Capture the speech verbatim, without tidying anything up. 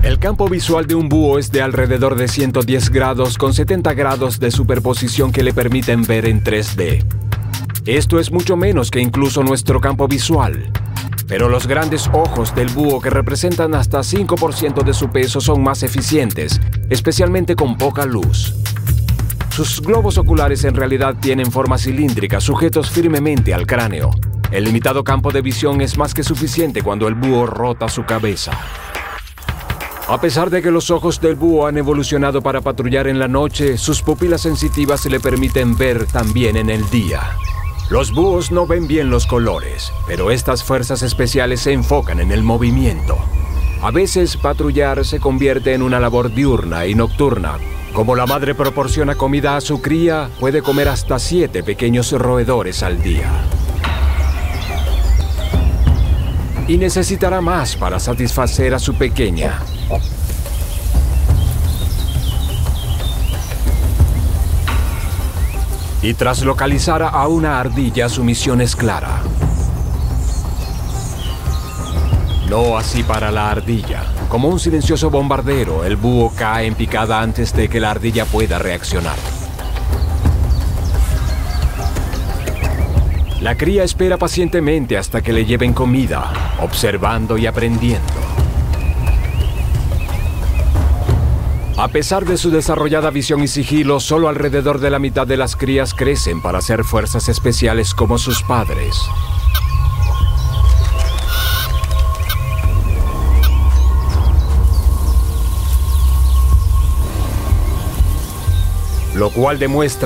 El campo visual de un búho es de alrededor de ciento diez grados con setenta grados de superposición que le permiten ver en tres D. Esto es mucho menos que incluso nuestro campo visual. Pero los grandes ojos del búho, que representan hasta cinco por ciento de su peso, son más eficientes, especialmente con poca luz. Sus globos oculares en realidad tienen forma cilíndrica, sujetos firmemente al cráneo. El limitado campo de visión es más que suficiente cuando el búho rota su cabeza. A pesar de que los ojos del búho han evolucionado para patrullar en la noche, sus pupilas sensitivas le permiten ver también en el día. Los búhos no ven bien los colores, pero estas fuerzas especiales se enfocan en el movimiento. A veces patrullar se convierte en una labor diurna y nocturna. Como la madre proporciona comida a su cría, puede comer hasta siete pequeños roedores al día. Y necesitará más para satisfacer a su pequeña. Y tras localizar a una ardilla, su misión es clara. No así para la ardilla. Como un silencioso bombardero, el búho cae en picada antes de que la ardilla pueda reaccionar. La cría espera pacientemente hasta que le lleven comida, observando y aprendiendo. A pesar de su desarrollada visión y sigilo, solo alrededor de la mitad de las crías crecen para ser fuerzas especiales como sus padres. Lo cual demuestra